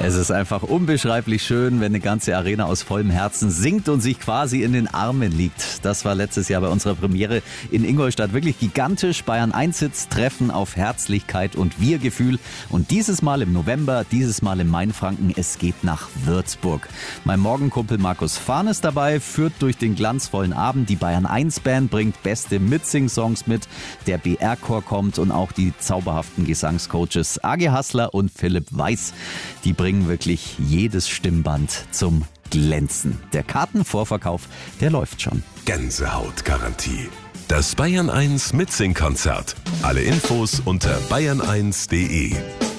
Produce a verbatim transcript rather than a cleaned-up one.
Es ist einfach unbeschreiblich schön, wenn eine ganze Arena aus vollem Herzen singt und sich quasi in den Armen liegt. Das war letztes Jahr bei unserer Premiere in Ingolstadt wirklich gigantisch. Bayern eins Hits treffen auf Herzlichkeit und Wir-Gefühl. Und dieses Mal im November, dieses Mal im Mainfranken, es geht nach Würzburg. Mein Morgenkumpel Markus Fahn ist dabei, führt durch den glanzvollen Abend. Die Bayern eins Band bringt beste Mitsing-Songs mit. Der B R-Chor kommt und auch die zauberhaften Gesangscoaches A G Hassler und Philipp Weiß. Die bringen wirklich jedes Stimmband zum Glänzen. Der Kartenvorverkauf, der läuft schon. Gänsehautgarantie. Das Bayern eins Mitsing-Konzert. Alle Infos unter bayern eins punkt de.